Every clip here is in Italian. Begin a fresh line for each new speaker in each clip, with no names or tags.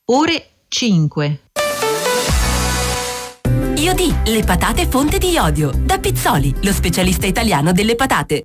ore 5.
Iodi, le patate fonte di iodio. Da Pizzoli, lo specialista italiano delle patate.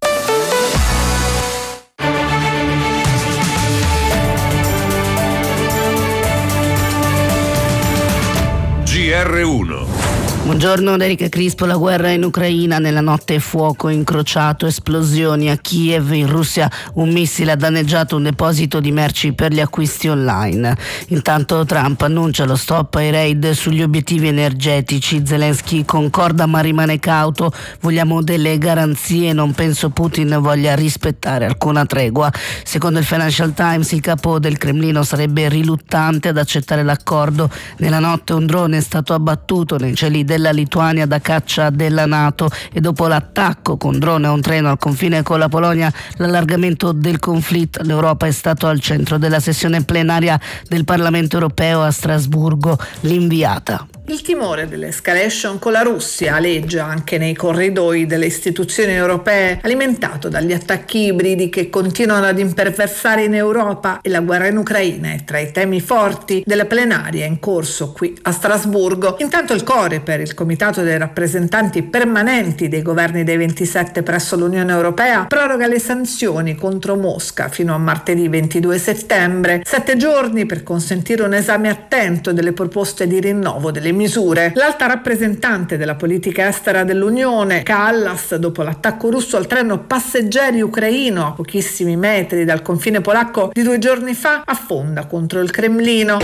GR1.
Buongiorno da Erika Crispo. La guerra in Ucraina, nella notte fuoco incrociato, esplosioni a Kiev. In Russia un missile ha danneggiato un deposito di merci per gli acquisti online. Intanto Trump annuncia lo stop ai raid sugli obiettivi energetici. Zelensky concorda ma rimane cauto: vogliamo delle garanzie, non penso Putin voglia rispettare alcuna tregua. Secondo il Financial Times il capo del Cremlino sarebbe riluttante ad accettare l'accordo. Nella notte un drone è stato abbattuto nei cieli della Lituania da caccia della NATO, e dopo l'attacco con drone a un treno al confine con la Polonia, l'allargamento del conflitto, l'Europa è stato al centro della sessione plenaria del Parlamento europeo a Strasburgo. L'inviata.
Il timore dell'escalation con la Russia aleggia anche nei corridoi delle istituzioni europee, alimentato dagli attacchi ibridi che continuano ad imperversare in Europa, e la guerra in Ucraina è tra i temi forti della plenaria in corso qui a Strasburgo. Intanto il Coreper, il comitato dei rappresentanti permanenti dei governi dei 27 presso l'Unione Europea, proroga le sanzioni contro Mosca fino a martedì 22 settembre, 7 giorni per consentire un esame attento delle proposte di rinnovo delle misure. L'alta rappresentante della politica estera dell'Unione, Kallas, dopo l'attacco russo al treno passeggeri ucraino a pochissimi metri dal confine polacco di 2 giorni fa, affonda contro il Cremlino.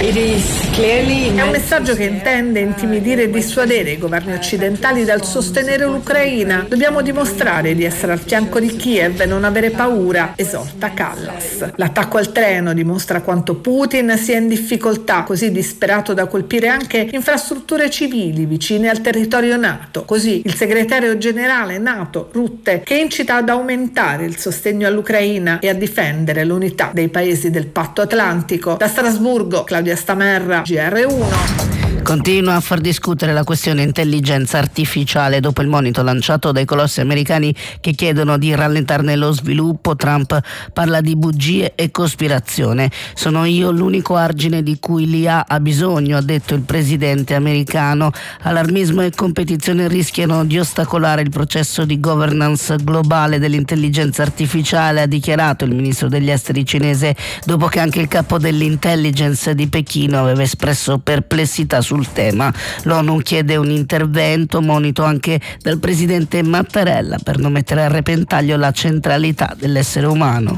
È un messaggio che intende intimidire e dissuadere i governi occidentali dal sostenere l'Ucraina. Dobbiamo dimostrare di essere al fianco di Kiev e non avere paura, esorta Kallas. L'attacco al treno dimostra quanto Putin sia in difficoltà, così disperato da colpire anche infrastrutture civili vicine al territorio NATO. Così il segretario generale NATO Rutte, che incita ad aumentare il sostegno all'Ucraina e a difendere l'unità dei paesi del Patto Atlantico. Da Strasburgo, Claudia Stamerra, GR1.
Continua a far discutere la questione intelligenza artificiale. Dopo il monito lanciato dai colossi americani che chiedono di rallentarne lo sviluppo, Trump parla di bugie e cospirazione. Sono io l'unico argine di cui l'IA ha bisogno, ha detto il presidente americano. Allarmismo e competizione rischiano di ostacolare il processo di governance globale dell'intelligenza artificiale, ha dichiarato il ministro degli esteri cinese, dopo che anche il capo dell'intelligence di Pechino aveva espresso perplessità sul tema. L'ONU chiede un intervento, monito anche dal presidente Mattarella, per non mettere a repentaglio la centralità dell'essere umano.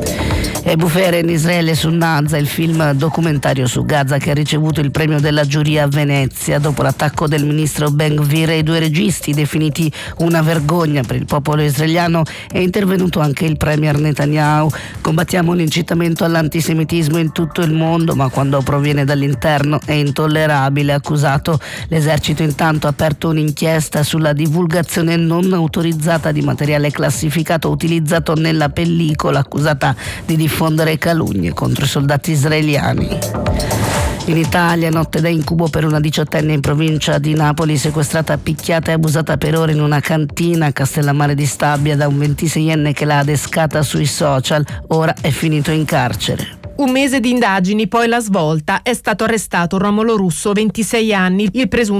E bufere in Israele su Naza, il film documentario su Gaza che ha ricevuto il premio della giuria a Venezia. Dopo l'attacco del ministro Ben Gvir e i 2 registi, definiti una vergogna per il popolo israeliano, è intervenuto anche il premier Netanyahu. Combattiamo l'incitamento all'antisemitismo in tutto il mondo, ma quando proviene dall'interno è intollerabile, ha accusato. L'esercito intanto ha aperto un'inchiesta sulla divulgazione non autorizzata di materiale classificato utilizzato nella pellicola, accusata di diffondere calunnie contro i soldati israeliani. In Italia, notte da incubo per una 18enne in provincia di Napoli, sequestrata, picchiata e abusata per ore in una cantina a Castellammare di Stabia da un 26enne che l'ha adescata sui social. Ora è finito in carcere.
Un mese di indagini, poi la svolta. È stato arrestato Romolo Russo, 26 anni, il presunto